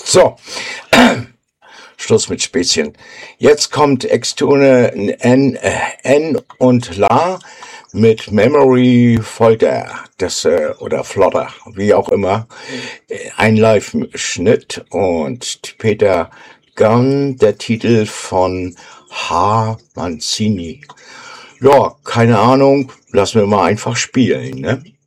So, Schluss mit Späßchen. Jetzt kommt Extune N und La mit Memory Folter, oder Flotter, wie auch immer. Ein Live-Schnitt und Peter Gunn, der Titel von H. Mancini. Ja, keine Ahnung, lassen wir mal einfach spielen, ne?